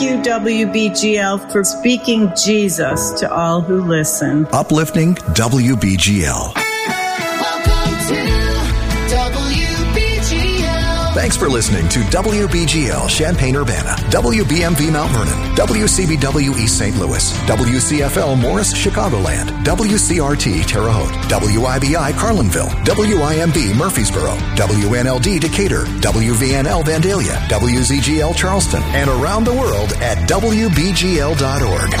Thank you, WBGL, for speaking Jesus to all who listen. Uplifting WBGL. Welcome to WBGL. Thanks for listening to WBGL Champaign-Urbana, WBMV Mount Vernon, WCBW East St. Louis, WCFL Morris Chicagoland, WCRT Terre Haute, WIBI Carlinville, WIMB Murfreesboro, WNLD Decatur, WVNL Vandalia, WZGL Charleston, and around the world at WBGL.org.